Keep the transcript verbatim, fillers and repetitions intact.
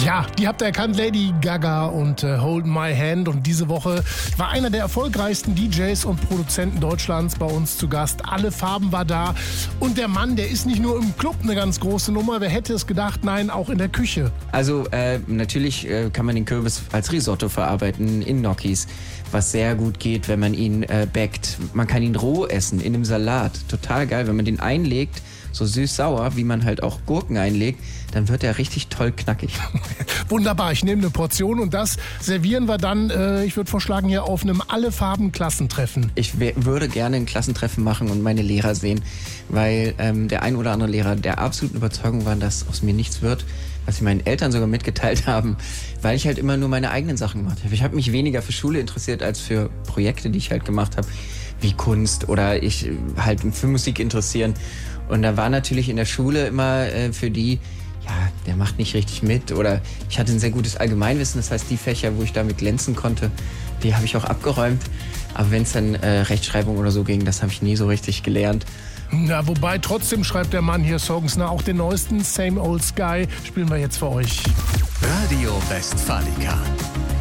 Ja, die habt ihr erkannt, Lady Gaga und äh, Hold My Hand. Und diese Woche war einer der erfolgreichsten D Js und Produzenten Deutschlands bei uns zu Gast. Alle Farben war da. Und der Mann, der ist nicht nur im Club eine ganz große Nummer. Wer hätte es gedacht? Nein, auch in der Küche. Also äh, natürlich äh, kann man den Kürbis als Risotto verarbeiten in Gnocchis, was sehr gut geht, wenn man ihn äh, backt. Man kann ihn roh essen in einem Salat. Total geil, wenn man den einlegt, so süß-sauer, wie man halt auch Gurken einlegt, dann wird er richtig toll knackig. Wunderbar, ich nehme eine Portion und das servieren wir dann, äh, ich würde vorschlagen, hier auf einem Alle-Farben-Klassentreffen. Ich w- würde gerne ein Klassentreffen machen und meine Lehrer sehen, weil ähm, der ein oder andere Lehrer der absoluten Überzeugung war, dass aus mir nichts wird, was sie meinen Eltern sogar mitgeteilt haben, weil ich halt immer nur meine eigenen Sachen gemacht habe. Ich habe mich weniger für Schule interessiert als für Projekte, die ich halt gemacht habe, wie Kunst oder ich halt für Musik interessieren. Und da war natürlich in der Schule immer äh, für die, ja, der macht nicht richtig mit oder ich hatte ein sehr gutes Allgemeinwissen, das heißt die Fächer, wo ich damit glänzen konnte, die habe ich auch abgeräumt. Aber wenn es dann äh, Rechtschreibung oder so ging, das habe ich nie so richtig gelernt. Na, wobei trotzdem schreibt der Mann hier Songs, na, auch den neuesten Same Old Sky spielen wir jetzt für euch. Radio Westfalica.